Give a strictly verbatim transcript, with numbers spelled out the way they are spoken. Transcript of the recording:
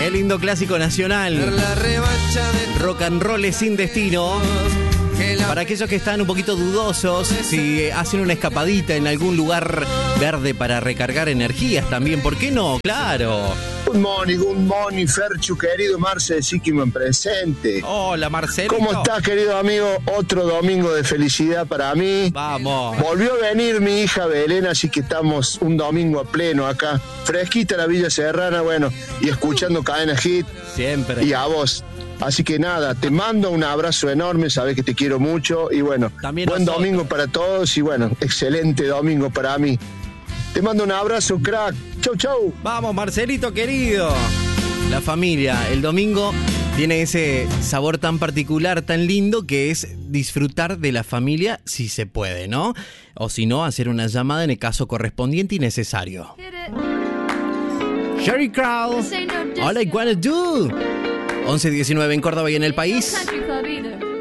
Qué lindo clásico nacional. Rock and roll es sin destino. Para aquellos que están un poquito dudosos, si hacen una escapadita en algún lugar verde para recargar energías también, ¿por qué no? Claro. Good morning, good morning, Ferchu, querido Marce, sí que me presente. Hola, Marcelito. ¿Cómo estás, querido amigo? Otro domingo de felicidad para mí. Vamos. Volvió a venir mi hija Belén, así que estamos un domingo a pleno acá. Fresquita la Villa Serrana, bueno, y escuchando Cadena Hit. Siempre. Y a vos. Así que nada, te mando un abrazo enorme, sabés que te quiero mucho y bueno, también buen nosotros. Domingo para todos y bueno, excelente domingo para mí. Te mando un abrazo, crack. Chau, chau. Vamos, Marcelito querido. La familia, el domingo tiene ese sabor tan particular, tan lindo, que es disfrutar de la familia si se puede, ¿no? O si no, hacer una llamada en el caso correspondiente y necesario. Sherry Crow, All I Wanna Do. once diecinueve en Córdoba y en el país.